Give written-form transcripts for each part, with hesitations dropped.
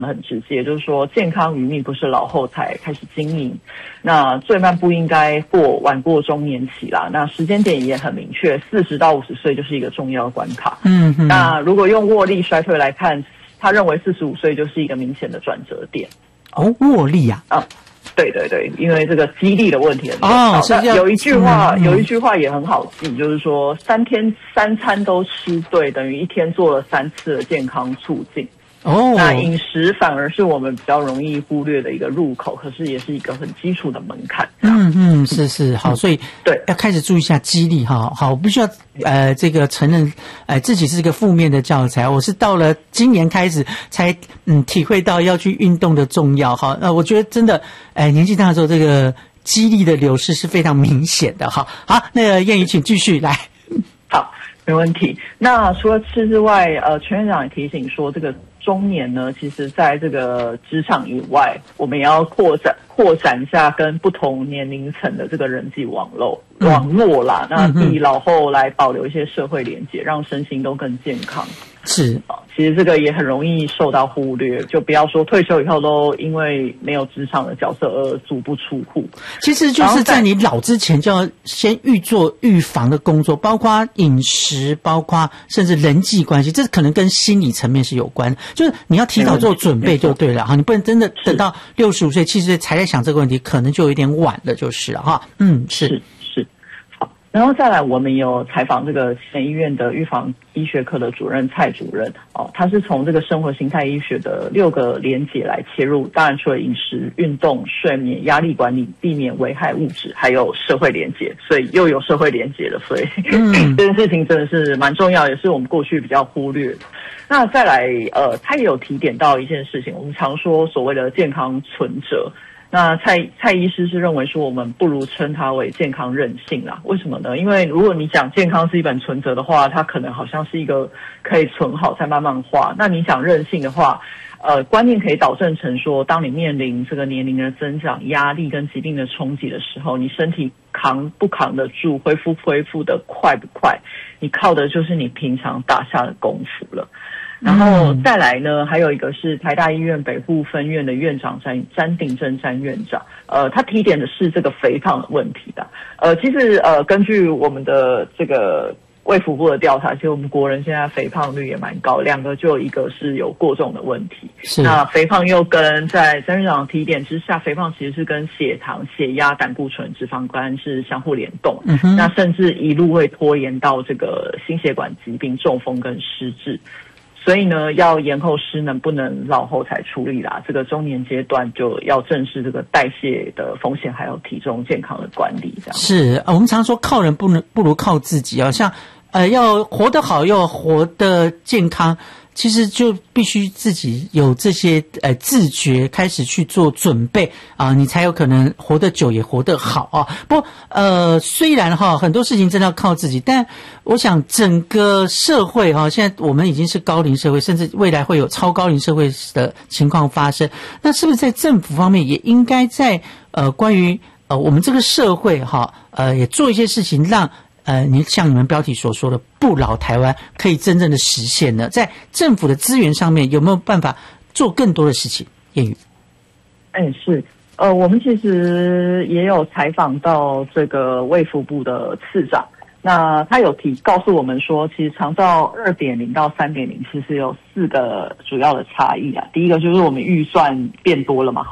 得很直接，就是说健康余命不是老后才开始经营，那最慢不应该晚过中年期啦。那时间点也很明确，40到50岁就是一个重要的关卡。那如果用握力衰退来看，他认为45岁就是一个明显的转折点。 握力啊？ 对对对，因为这个肌力的问题很重要。有一句话也很好记，就是说3天3餐都吃对，等于1天做了3次的健康促进。那饮食反而是我们比较容易忽略的一个入口，可是也是一个很基础的门槛。 是好，所以对要开始注意一下肌力哈。好，我必须要这个承认自己是一个负面的教材，我是到了今年开始才体会到要去运动的重要哈。我觉得真的年纪大的时候，这个肌力的流失是非常明显的哈。好，那个燕宇请继续来。 好，没问题。那除了吃之外，全院长也提醒说，这个中年呢，其实在这个职场以外，我们也要扩展一下跟不同年龄层的这个人际网络啦。那替老后来保留一些社会连结，让身心都更健康。 是其实这个也很容易受到忽略，就不要说退休以后都因为没有职场的角色而足不出户。 其实就是在你老之前就要先做预防的工作，包括饮食，包括甚至人际关系，这可能跟心理层面是有关，就是你要提早做准备就对了哈，你不能真的等到65岁、70岁才在想这个问题，可能就有点晚了就是了哈。是。 然后再来，我们有采访这个县医院的预防医学科的主任蔡主任他是从这个生活形态医学的6个连结来切入，当然除了饮食、运动、睡眠、压力管理、避免危害物质，还有社会连结，所以又有社会连结了，所以这件事情真的是蛮重要，也是我们过去比较忽略的。那再来他也有提点到一件事情，我们常说所谓的健康存折。那蔡医师是认为说，我们不如称它为健康韧性啦。为什么呢？因为如果你讲健康是一本存折的话，它可能好像是一个可以存好再慢慢花。那你讲韧性的话，观念可以导正成说，当你面临这个年龄的增长、压力跟疾病的冲击的时候，你身体扛不扛得住，恢复的快不快，你靠的就是你平常打下的功夫了。然后再来呢，还有一个是台大医院北部分院的院长詹鼎正詹院长，他提点的是这个肥胖的问题的。其实根据我们的这个卫福部的调查，其实我们国人现在肥胖率也蛮高，2个就有一个是有过重的问题。那肥胖又跟在詹院长提点之下，肥胖其实是跟血糖、血压、胆固醇、脂肪肝是相互联动，那甚至一路会拖延到这个心血管疾病、中风跟失智。所以呢，要延后失能，不能老后才处理啦。这个中年阶段就要正视这个代谢的风险，还有体重健康的管理。这样是我们常说靠人不如靠自己啊，像要活得好，又要活得健康。其实就必须自己有这些自觉，开始去做准备啊，你才有可能活得久也活得好啊。不过虽然很多事情真的要靠自己，但我想整个社会现在我们已经是高龄社会，甚至未来会有超高龄社会的情况发生。那是不是在政府方面也应该在关于我们这个社会也做一些事情，让像你们标题所说的不老台湾可以真正的实现呢？在政府的资源上面有没有办法做更多的事情？燕宇， 是，我们其实也有采访到这个卫福部的次长，那他有告诉我们说，其实长照 2.0 到 3.0 其实有4个主要的差异啊。第一个就是我们预算变多了嘛，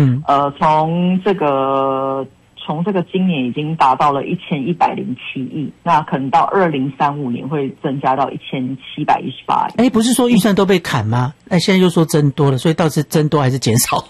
从这个今年已经达到了1107亿，那可能到2035年会增加到1718亿。 不是说预算都被砍吗？现在又说增多了，所以到底是增多还是减少？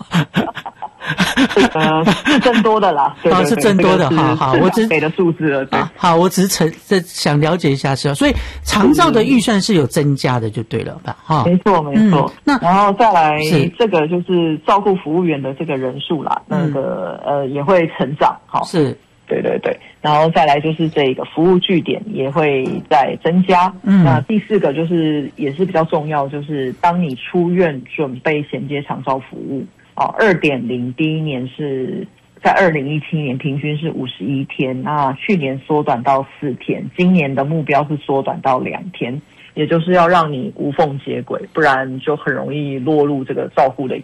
是增多的啦，对， 是增多的。好，我只给的数字了。对， 好，我只是想了解一下是吧？所以长照的预算是有增加的，就对了吧？ 没错。那然后再来这个就是照顾服务员的这个人数啦，那个也会成长。 是， 对。然后再来就是这个服务据点也会在增加。那第4个就是也是比较重要，就是当你出院准备衔接长照服务。2.0 第一年是在2017年平均是51天，那去年缩短到4天，今年的目标是缩短到2天。 也就是要让你无缝接轨，不然就很容易落入这个照护的